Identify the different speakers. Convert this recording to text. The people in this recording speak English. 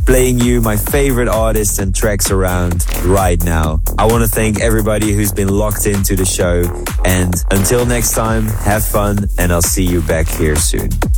Speaker 1: playing you my favorite artists and tracks around right now. I want to thank everybody who's been locked into the show. And until next time, have fun, and I'll see you back here soon.